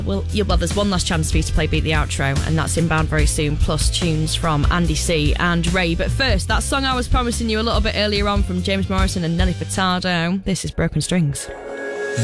Well, there's one last chance for you to play Beat the Outro, and that's inbound very soon, plus tunes from Andy C and Ray. But first, that song I was promising you a little bit earlier on from James Morrison and Nelly Furtado. This is Broken Strings.